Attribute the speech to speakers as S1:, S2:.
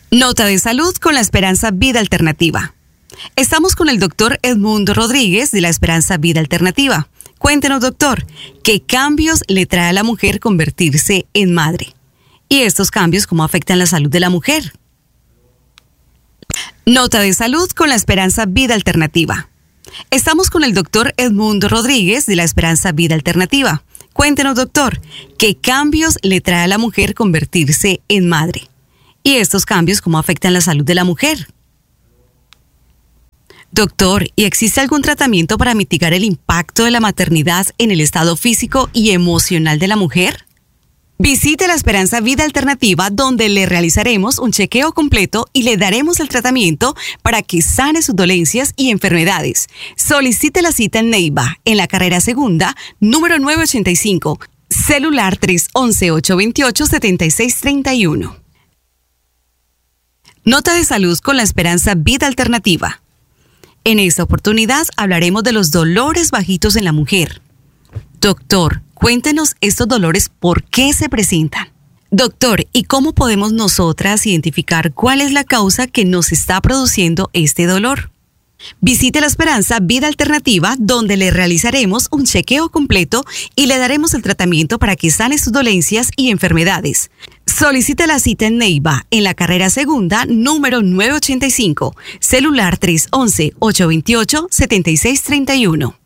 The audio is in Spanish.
S1: Nota de salud con la Esperanza Vida Alternativa. Estamos con el doctor Edmundo Rodríguez de la Esperanza Vida Alternativa. Cuéntenos, doctor, ¿qué cambios le trae a la mujer convertirse en madre? ¿Y estos cambios cómo afectan la salud de la mujer? Nota de salud con la Esperanza Vida Alternativa. Estamos con el doctor Edmundo Rodríguez de la Esperanza Vida Alternativa. Cuéntenos, doctor, ¿qué cambios le trae a la mujer convertirse en madre? ¿Y estos cambios cómo afectan la salud de la mujer? Doctor, ¿y existe algún tratamiento para mitigar el impacto de la maternidad en el estado físico y emocional de la mujer? Visite la Esperanza Vida Alternativa, donde le realizaremos un chequeo completo y le daremos el tratamiento para que sane sus dolencias y enfermedades. Solicite la cita en Neiva, en la carrera segunda, número 985, celular 311-828-7631. Nota de salud con la Esperanza Vida Alternativa. En esta oportunidad hablaremos de los dolores bajitos en la mujer. Doctor, cuéntenos estos dolores, ¿por qué se presentan? Doctor, ¿y cómo podemos nosotras identificar cuál es la causa que nos está produciendo este dolor? Visite la Esperanza Vida Alternativa, donde le realizaremos un chequeo completo y le daremos el tratamiento para que sane sus dolencias y enfermedades. Solicite la cita en Neiva, en la carrera segunda, número 985, celular 311-828-7631.